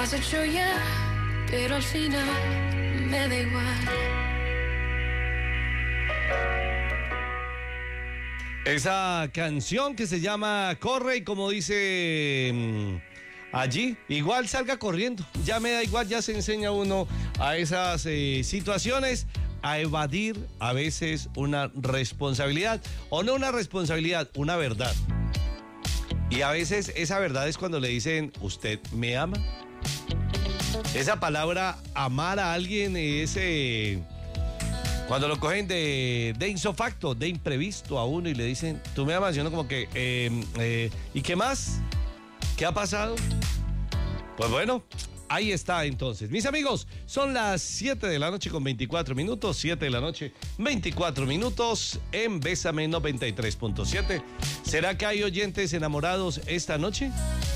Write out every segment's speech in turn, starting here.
Was it true? Yeah, pero al final me da igual. Esa canción que se llama Corre, y como dice allí, igual salga corriendo, ya me da igual, ya se enseña uno a esas situaciones a evadir a veces una responsabilidad, o no una responsabilidad, una verdad. Y a veces esa verdad es cuando le dicen, ¿usted me ama? Esa palabra amar a alguien es cuando lo cogen de insofacto, de imprevisto a uno y le dicen, ¿tú me amas? Y uno como que, ¿y qué más? ¿Qué ha pasado? Pues bueno, ahí está entonces. Mis amigos, son las 7 de la noche con 24 minutos, 7 de la noche, 24 minutos en Bésame 93.7. ¿Será que hay oyentes enamorados esta noche?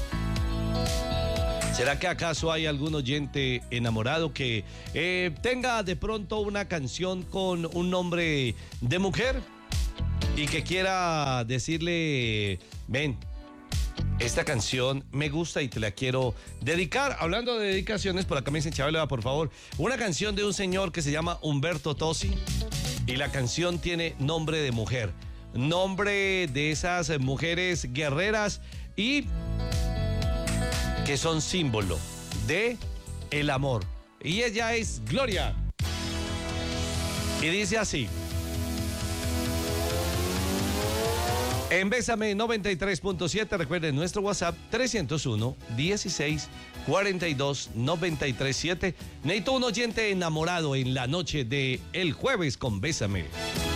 ¿Será que acaso hay algún oyente enamorado que tenga de pronto una canción con un nombre de mujer y que quiera decirle, ven, esta canción me gusta y te la quiero dedicar? Hablando de dedicaciones, por acá me dicen, Chabela, por favor, una canción de un señor que se llama Humberto Tozzi, y la canción tiene nombre de mujer, nombre de esas mujeres guerreras y que son símbolo de el amor. Y ella es Gloria. Y dice así. En Bésame 93.7, recuerden nuestro WhatsApp 301-16-42-93-7. Necesito un oyente enamorado en la noche de el jueves con Bésame.